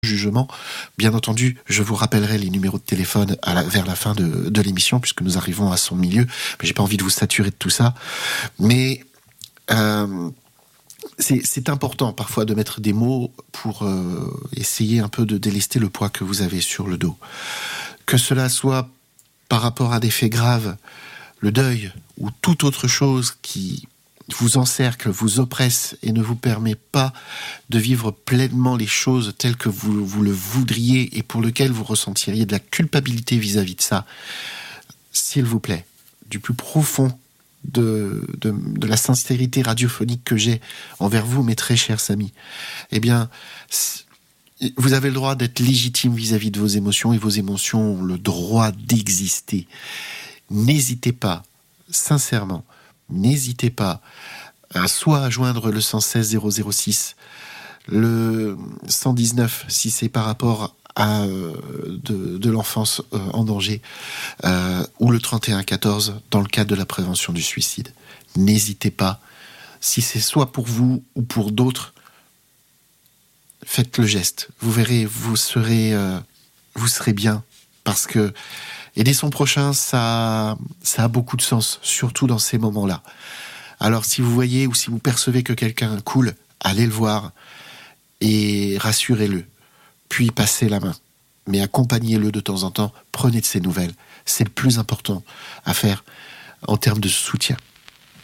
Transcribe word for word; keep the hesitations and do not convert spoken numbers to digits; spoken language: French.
jugement. Bien entendu, je vous rappellerai les numéros de téléphone à la, vers la fin de, de l'émission, puisque nous arrivons à son milieu. Mais j'ai pas envie de vous saturer de tout ça. Mais euh, c'est, c'est important parfois de mettre des mots pour euh, essayer un peu de délester le poids que vous avez sur le dos. Que cela soit par rapport à des faits graves, le deuil ou toute autre chose qui vous encercle, vous oppresse et ne vous permet pas de vivre pleinement les choses telles que vous, vous le voudriez et pour lequel vous ressentiriez de la culpabilité vis-à-vis de ça, s'il vous plaît, du plus profond de, de, de la sincérité radiophonique que j'ai envers vous, mes très chers amis, eh bien, vous avez le droit d'être légitime vis-à-vis de vos émotions et vos émotions ont le droit d'exister. N'hésitez pas, sincèrement, n'hésitez pas à soit à joindre le cent seize zéro zéro six, le cent dix-neuf si c'est par rapport à euh, de, de l'enfance euh, en danger, euh, ou le trente et un quatorze dans le cadre de la prévention du suicide. N'hésitez pas, si c'est soit pour vous ou pour d'autres, faites le geste. Vous verrez, vous serez, euh, vous serez bien, parce que aider son prochain, ça, ça a beaucoup de sens, surtout dans ces moments-là. Alors si vous voyez ou si vous percevez que quelqu'un coule, allez le voir et rassurez-le, puis passez la main. Mais accompagnez-le de temps en temps, prenez de ses nouvelles. C'est le plus important à faire en termes de soutien.